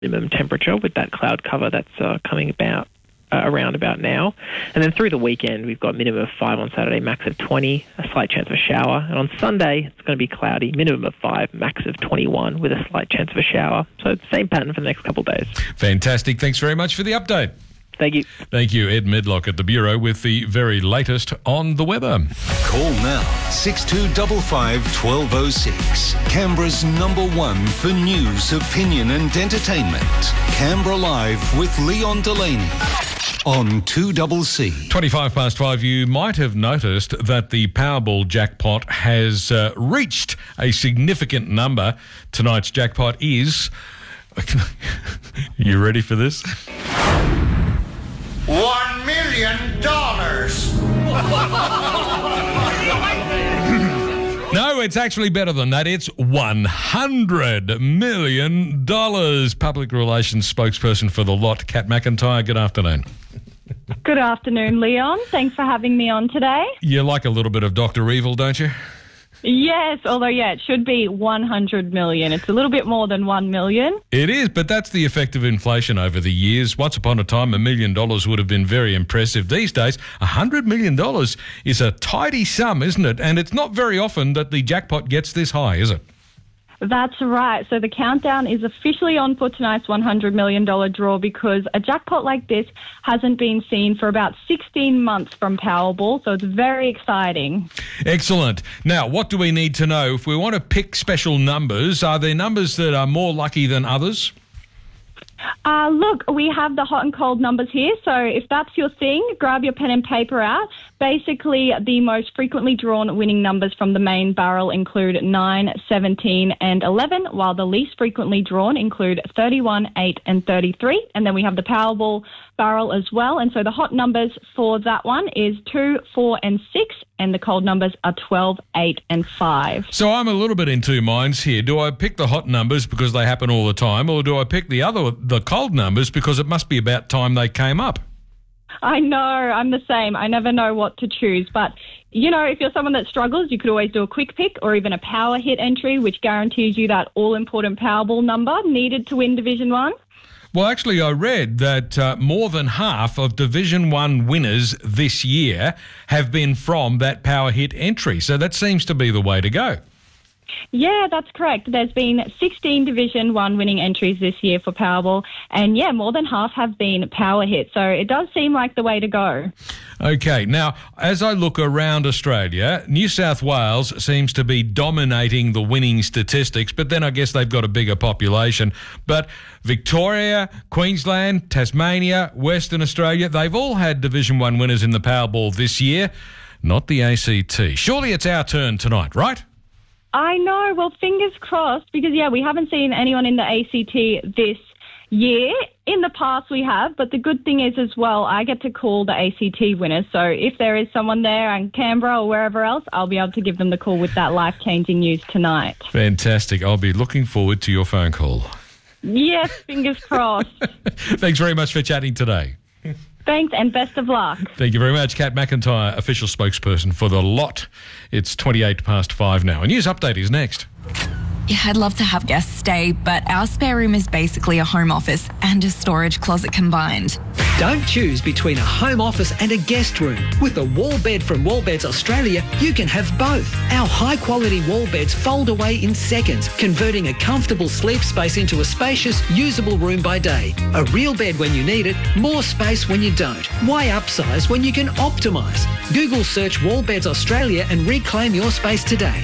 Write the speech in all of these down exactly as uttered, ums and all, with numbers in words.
minimum temperature with that cloud cover that's uh, coming about uh, around about now. And then through the weekend, we've got minimum of five on Saturday, max of twenty, a slight chance of a shower. And on Sunday, it's going to be cloudy, minimum of five, max of twenty-one, with a slight chance of a shower. So it's the same pattern for the next couple of days. Fantastic. Thanks very much for the update. Thank you. Thank you, Ed Medlock at the Bureau with the very latest on the weather. Call now, six two five five, one two oh six. Canberra's number one for news, opinion and entertainment. Canberra Live with Leon Delaney on two C C. twenty-five past five, you might have noticed that the Powerball jackpot has uh, reached a significant number. Tonight's jackpot is... You ready for this? One million dollars. No, it's actually better than that. It's one hundred million dollars. Public relations spokesperson for the lot, Kat McIntyre. Good afternoon. Good afternoon, Leon. Thanks for having me on today. You like a little bit of Doctor Evil, don't you? Yes, although, yeah, it should be one hundred million. It's a little bit more than one million. It is, but that's the effect of inflation over the years. Once upon a time, a million dollars would have been very impressive. These days, one hundred million dollars is a tidy sum, isn't it? And it's not very often that the jackpot gets this high, is it? That's right. So the countdown is officially on for tonight's one hundred million dollars draw, because a jackpot like this hasn't been seen for about sixteen months from Powerball, so it's very exciting. Excellent. Now, what do we need to know? If we want to pick special numbers, are there numbers that are more lucky than others? Uh, look, we have the hot and cold numbers here, so if that's your thing, grab your pen and paper out. Basically, the most frequently drawn winning numbers from the main barrel include nine, seventeen and eleven, while the least frequently drawn include thirty-one, eight and thirty-three. And then we have the Powerball barrel as well. And so the hot numbers for that one is two, four and six, and the cold numbers are twelve, eight and five. So I'm a little bit in two minds here. Do I pick the hot numbers because they happen all the time, or do I pick the other, the cold numbers, because it must be about time they came up? I know, I'm the same. I never know what to choose. But, you know, if you're someone that struggles, you could always do a quick pick or even a power hit entry, which guarantees you that all-important Powerball number needed to win Division one. Well, actually, I read that uh, more than half of Division one winners this year have been from that power hit entry. So that seems to be the way to go. Yeah, that's correct. There's been sixteen Division one winning entries this year for Powerball, and yeah, more than half have been power hits. So it does seem like the way to go. Okay, now, as I look around Australia, New South Wales seems to be dominating the winning statistics, but then I guess they've got a bigger population. But Victoria, Queensland, Tasmania, Western Australia, they've all had Division one winners in the Powerball this year, not the A C T. Surely it's our turn tonight, right? I know. Well, fingers crossed, because, yeah, we haven't seen anyone in the A C T this year. In the past we have, but the good thing is as well, I get to call the A C T winners. So if there is someone there in Canberra or wherever else, I'll be able to give them the call with that life-changing news tonight. Fantastic. I'll be looking forward to your phone call. Yes, fingers crossed. Thanks very much for chatting today. Thanks, and best of luck. Thank you very much. Kat McIntyre, official spokesperson for the lot. It's twenty-eight past five now. A news update is next. Yeah, I'd love to have guests stay, but our spare room is basically a home office and a storage closet combined. Don't choose between a home office and a guest room. With a wall bed from Wallbeds Australia, you can have both. Our high-quality wall beds fold away in seconds, converting a comfortable sleep space into a spacious, usable room by day. A real bed when you need it, more space when you don't. Why upsize when you can optimise? Google search Wallbeds Australia and reclaim your space today.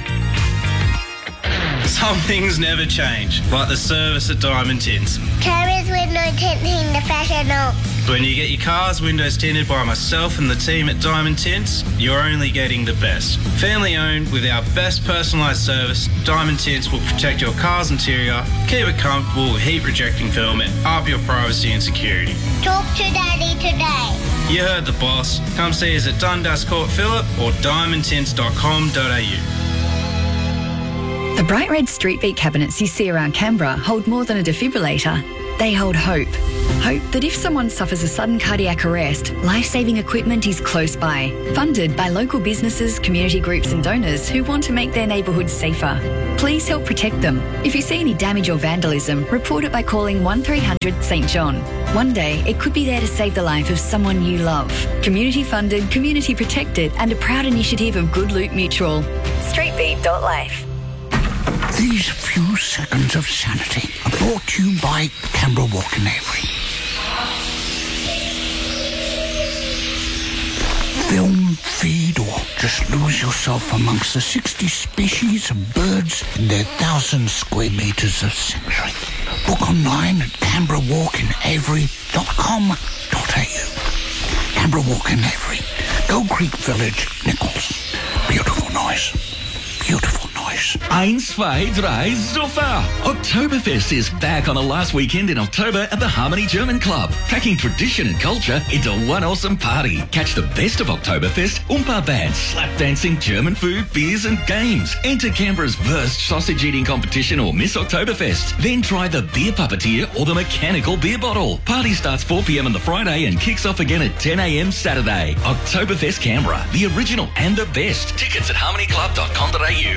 Some things never change, like the service at Diamond Tints. Carriers window tinting the professional. When you get your car's windows tinted by myself and the team at Diamond Tints, you're only getting the best. Family owned, with our best personalised service, Diamond Tints will protect your car's interior, keep it comfortable with heat rejecting film, and up your privacy and security. Talk to Daddy today. You heard the boss. Come see us at Dundas Court Phillip or diamond tints dot com dot a u. The bright red street beat cabinets you see around Canberra hold more than a defibrillator. They hold hope. Hope that if someone suffers a sudden cardiac arrest, life-saving equipment is close by. Funded by local businesses, community groups and donors who want to make their neighbourhoods safer. Please help protect them. If you see any damage or vandalism, report it by calling one three hundred St John. One day, it could be there to save the life of someone you love. Community funded, community protected and a proud initiative of Good Loot Mutual. streetbeat dot life. These few seconds of sanity are brought to you by Canberra Walk and Avery. Film, feed, or just lose yourself amongst the sixty species of birds in their thousand square metres of sanctuary. Book online at canberra walk and avery dot com dot a u. Canberra Walk and Avery, Gold Creek Village, Nichols. Beautiful noise. Beautiful noise. Eins, zwei, drei, Zuffer! Oktoberfest is back on the last weekend in October at the Harmony German Club, packing tradition and culture into one awesome party. Catch the best of Oktoberfest, Oompa bands, slap dancing, German food, beers and games. Enter Canberra's worst sausage eating competition or Miss Oktoberfest. Then try the beer puppeteer or the mechanical beer bottle. Party starts four p.m. on the Friday and kicks off again at ten a.m. Saturday. Oktoberfest Canberra, the original and the best. Tickets at harmony club dot com dot a u.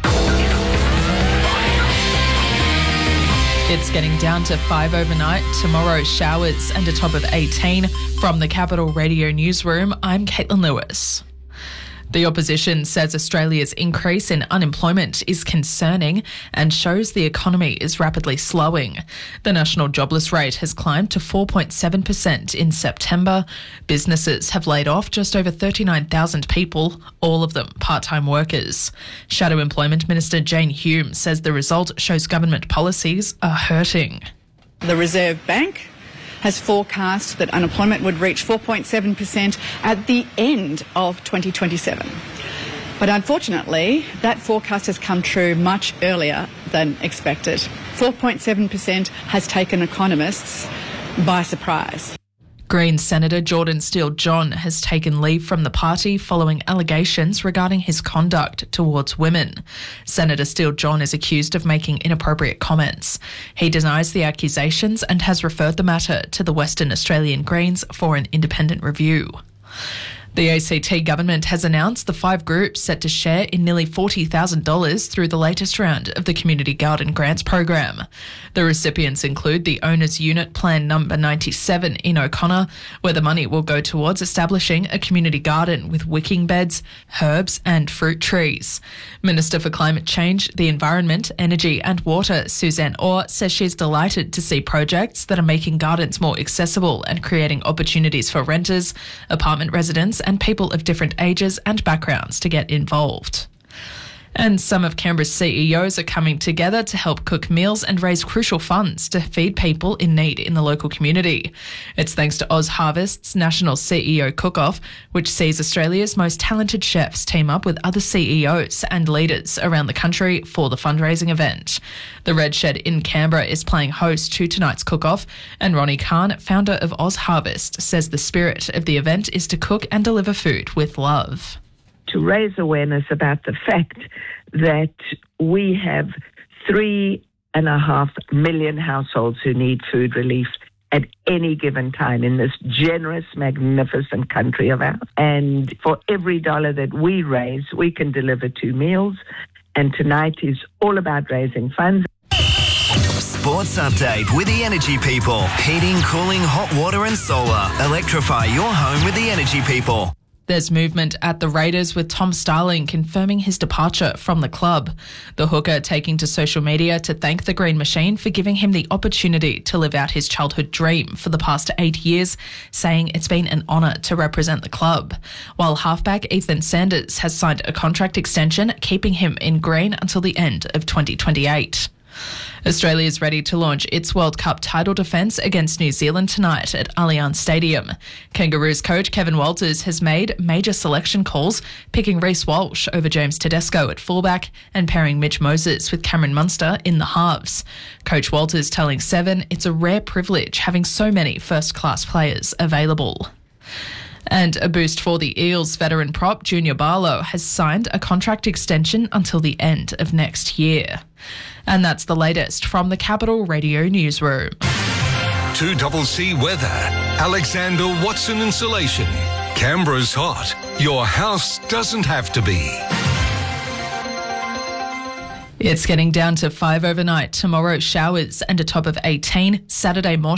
It's getting down to five overnight. Tomorrow, showers and a top of eighteen. From the Capital Radio Newsroom, I'm Caitlin Lewis. The opposition says Australia's increase in unemployment is concerning and shows the economy is rapidly slowing. The national jobless rate has climbed to four point seven percent in September. Businesses have laid off just over thirty-nine thousand people, all of them part-time workers. Shadow Employment Minister Jane Hume says the result shows government policies are hurting. The Reserve Bank has forecast that unemployment would reach four point seven percent at the end of twenty twenty-seven. But unfortunately, that forecast has come true much earlier than expected. four point seven percent has taken economists by surprise. Greens Senator Jordan Steele-John has taken leave from the party following allegations regarding his conduct towards women. Senator Steele-John is accused of making inappropriate comments. He denies the accusations and has referred the matter to the Western Australian Greens for an independent review. The A C T government has announced the five groups set to share in nearly forty thousand dollars through the latest round of the Community Garden Grants program. The recipients include the Owners Unit Plan number ninety-seven in O'Connor, where the money will go towards establishing a community garden with wicking beds, herbs and fruit trees. Minister for Climate Change, the Environment, Energy and Water, Suzanne Orr, says she's delighted to see projects that are making gardens more accessible and creating opportunities for renters, apartment residents and people of different ages and backgrounds to get involved. And some of Canberra's C E Os are coming together to help cook meals and raise crucial funds to feed people in need in the local community. It's thanks to Oz Harvest's National C E O Cook-Off, which sees Australia's most talented chefs team up with other C E Os and leaders around the country for the fundraising event. The Red Shed in Canberra is playing host to tonight's cook-off, and Ronnie Khan, founder of Oz Harvest, says the spirit of the event is to cook and deliver food with love. To raise awareness about the fact that we have three and a half million households who need food relief at any given time in this generous, magnificent country of ours. And for every dollar that we raise, we can deliver two meals. And tonight is all about raising funds. Sports update with the Energy People. Heating, cooling, hot water and solar. Electrify your home with the Energy People. There's movement at the Raiders with Tom Starling confirming his departure from the club. The hooker taking to social media to thank the Green Machine for giving him the opportunity to live out his childhood dream for the past eight years, saying it's been an honour to represent the club. While halfback Ethan Sanders has signed a contract extension, keeping him in green until the end of twenty twenty-eight. Australia is ready to launch its World Cup title defence against New Zealand tonight at Allianz Stadium. Kangaroos coach Kevin Walters has made major selection calls, picking Reece Walsh over James Tedesco at fullback and pairing Mitch Moses with Cameron Munster in the halves. Coach Walters telling Seven it's a rare privilege having so many first-class players available. And a boost for the Eels veteran prop Junior Barlow has signed a contract extension until the end of next year. And that's the latest from the Capital Radio Newsroom. two C C weather. Alexander Watson Insulation. Canberra's hot. Your house doesn't have to be. It's getting down to five overnight. Tomorrow, showers and a top of eighteen. Saturday, more